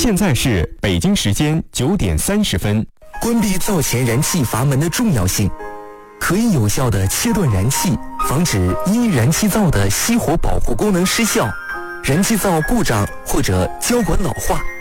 现在是北京时间9点30分。 关闭灶前燃气阀门的重要性，可以有效地切断燃气，防止因燃气灶的熄火保护功能失效、燃气灶故障或者交管老化。